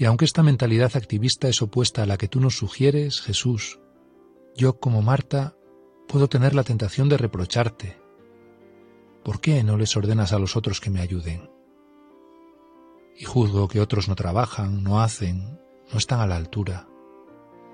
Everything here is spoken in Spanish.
Y aunque esta mentalidad activista es opuesta a la que tú nos sugieres, Jesús, yo, como Marta, puedo tener la tentación de reprocharte. ¿Por qué no les ordenas a los otros que me ayuden? Y juzgo que otros no trabajan, no hacen, no están a la altura.